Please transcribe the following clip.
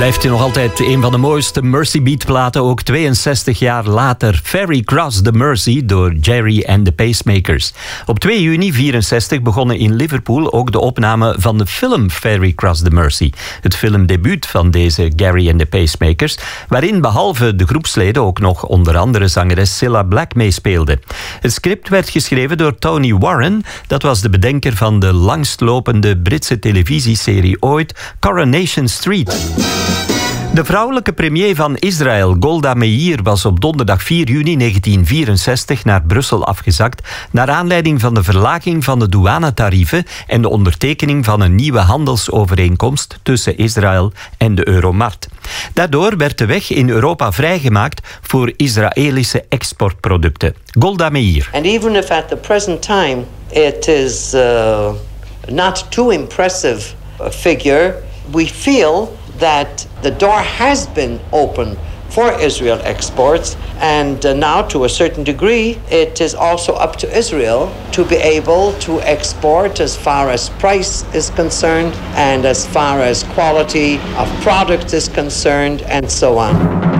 Blijft hij nog altijd een van de mooiste Mercy Beat platen, ook 62 jaar later. Ferry Cross the Mercy door Jerry and the Pacemakers. Op 2 juni 64 begonnen in Liverpool ook de opname van de film Ferry Cross the Mercy. Het filmdebuut van deze Gary and the Pacemakers, waarin behalve de groepsleden ook nog onder andere zangeres Cilla Black meespeelde. Het script werd geschreven door Tony Warren. Dat was de bedenker van de langstlopende Britse televisieserie ooit, Coronation Street. De vrouwelijke premier van Israël, Golda Meir, was op donderdag 4 juni 1964 naar Brussel afgezakt naar aanleiding van de verlaging van de douanetarieven en de ondertekening van een nieuwe handelsovereenkomst tussen Israël en de Euromarkt. Daardoor werd de weg in Europa vrijgemaakt voor Israëlische exportproducten. Golda Meir. And even if at the present time it is not too impressive a figure, we feel that the door has been open for Israel exports, and now to a certain degree it is also up to Israel to be able to export as far as price is concerned and as far as quality of product is concerned and so on.